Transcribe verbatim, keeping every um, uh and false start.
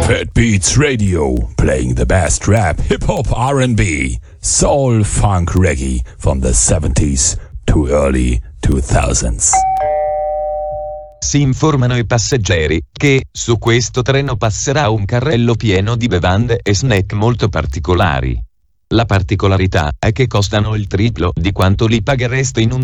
Fat Beats Radio, playing the best rap, hip-hop, R and B, soul, funk, reggae from the seventies to early two thousands. Si informano i passeggeri che su questo treno passerà un carrello pieno di bevande e snack molto particolari. La particolarità è che costano il triplo di quanto li paghereste in un